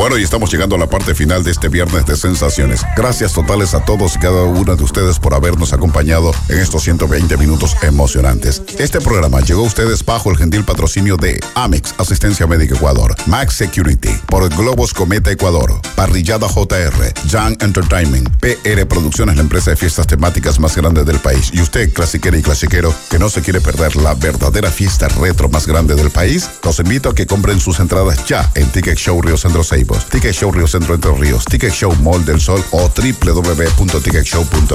Bueno, y estamos llegando a la parte final de este viernes de sensaciones. Gracias totales a todos y cada uno de ustedes por habernos acompañado en estos 120 minutos emocionantes. Este programa llegó a ustedes bajo el gentil patrocinio de Amex, Asistencia Médica Ecuador, Max Security, por Globos Cometa Ecuador, Parrillada JR, Young Entertainment, PR Producciones, la empresa de fiestas temáticas más grande del país. Y usted, clasiquera y clasiquero, que no se quiere perder la verdadera fiesta retro más grande del país, los invito a que compren sus entradas ya en Ticket Show Río Centro Ceibos, Ticket Show Río Centro Entre Ríos, Ticket Show Mall del Sol o www.ticketshow.com.